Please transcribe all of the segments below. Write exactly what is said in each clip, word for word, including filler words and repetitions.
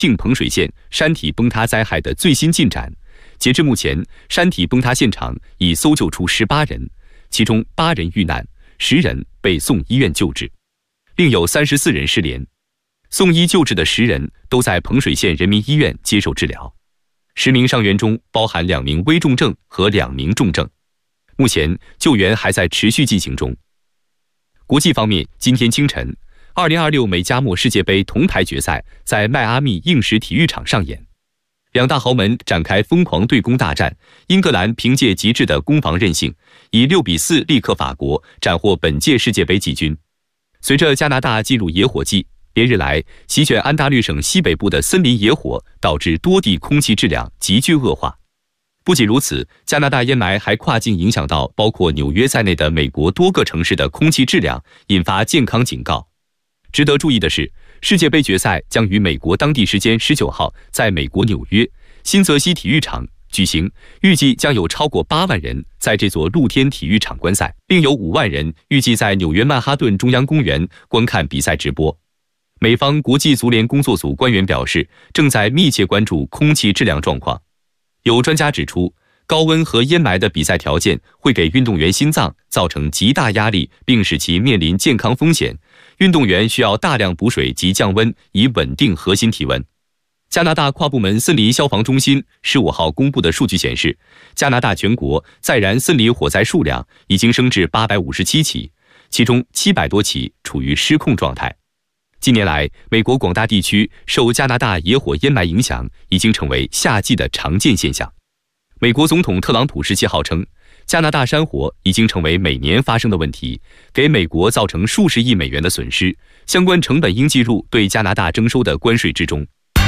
定彭水县山体崩塌灾害的最新进展。截至目前，山体崩塌现场已搜救出十八人，其中八人遇难，十人被送医院救治，另有三十四人失联。送医救治的十人都在彭水县人民医院接受治疗。十名伤员中包含两名危重症和两名重症，目前救援还在持续进行中。国际方面，今天清晨，二零二六美加墨世界杯铜牌决赛在迈阿密硬石体育场上演，两大豪门展开疯狂对攻大战。英格兰凭借极致的攻防韧性，以六比四力克法国，斩获本届世界杯季军。随着加拿大进入野火季，连日来席卷安大略省西北部的森林野火，导致多地空气质量急剧恶化。不仅如此，加拿大烟霾还跨境影响到包括纽约在内的美国多个城市的空气质量，引发健康警告。值得注意的是，世界杯决赛将于美国当地时间十九号在美国纽约新泽西体育场举行，预计将有超过八万人在这座露天体育场观赛，另有五万人预计在纽约曼哈顿中央公园观看比赛直播。美方国际足联工作组官员表示，正在密切关注空气质量状况。有专家指出，高温和烟霾的比赛条件会给运动员心脏造成极大压力，并使其面临健康风险。运动员需要大量补水及降温，以稳定核心体温。加拿大跨部门森林消防中心十五号公布的数据显示，加拿大全国在燃森林火灾数量已经升至八百五十七起，其中七百多起处于失控状态。近年来，美国广大地区受加拿大野火烟霾影响，已经成为夏季的常见现象。美国总统特朗普十七号称，加拿大山火已经成为每年发生的问题，给美国造成数十亿美元的损失，相关成本应计入对加拿大征收的关税之中。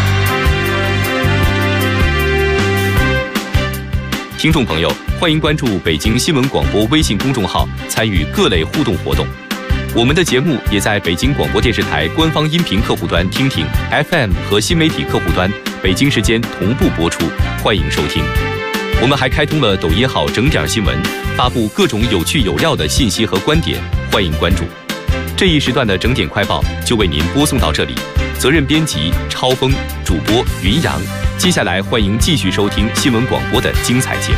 听众朋友，欢迎关注北京新闻广播微信公众号，参与各类互动活动。我们的节目也在北京广播电视台官方音频客户端听听 F M 和新媒体客户端北京时间同步播出，欢迎收听。我们还开通了抖音号整点新闻，发布各种有趣有料的信息和观点，欢迎关注。这一时段的整点快报就为您播送到这里，责任编辑超峰，主播云阳。接下来欢迎继续收听新闻广播的精彩节目。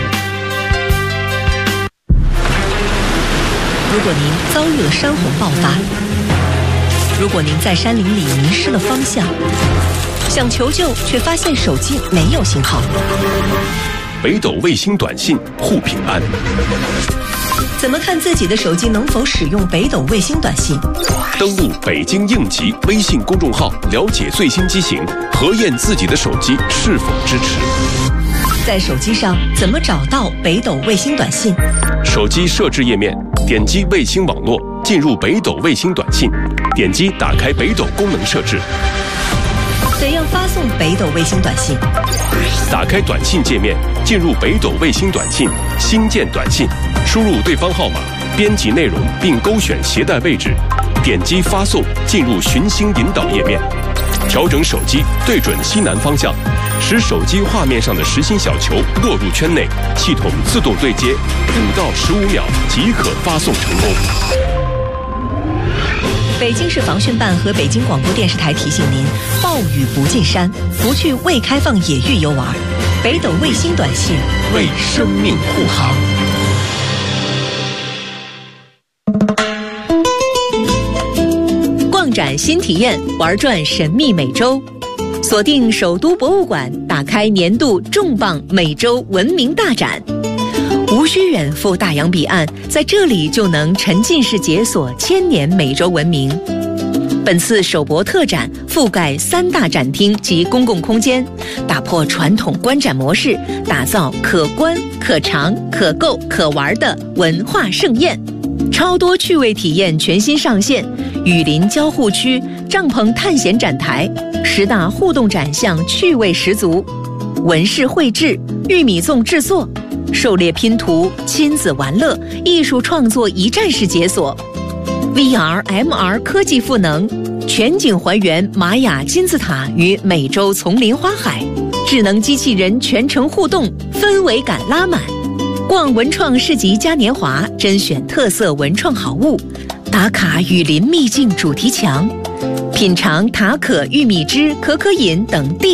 如果您遭遇了山洪爆发，如果您在山林里迷失了方向，想求救却发现手机没有信号， 北斗卫星短信护平安。 怎么看自己的手机能否使用北斗卫星短信？ 登录北京应急微信公众号，了解最新机型，核验自己的手机是否支持。 在手机上怎么找到北斗卫星短信？ 手机设置页面，点击卫星网络，进入北斗卫星短信，点击打开北斗功能设置。 怎样发送北斗卫星短信？ 打开短信界面，进入北斗卫星短信，新建短信，输入对方号码，编辑内容并勾选携带位置，点击发送，进入寻星引导页面，调整手机对准西南方向，使手机画面上的实心小球落入圈内，系统自动对接，五到十五秒即可发送成功。 北京市防汛办和北京广播电视台提醒您：暴雨不进山，不去未开放野域游玩。北斗卫星短信为生命护航。逛展新体验，玩转神秘美洲。锁定首都博物馆，打开年度重磅美洲文明大展。无需远赴大洋彼岸，在这里就能沉浸式解锁千年美洲文明。本次首博特展覆盖三大展厅及公共空间，打破传统观展模式，打造可观、可尝、可购、可玩的文化盛宴。超多趣味体验全新上线，雨林交互区、帐篷探险展台，十大互动展项趣味十足。纹饰绘制、玉米粽制作、狩猎拼图、亲子玩乐、艺术创作一站式解锁 ，V R、M R 科技赋能，全景还原玛雅金字塔与美洲丛林花海，智能机器人全程互动，氛围感拉满。逛文创市集嘉年华，甄选特色文创好物，打卡雨林秘境主题墙， 品尝塔可玉米汁可可饮等地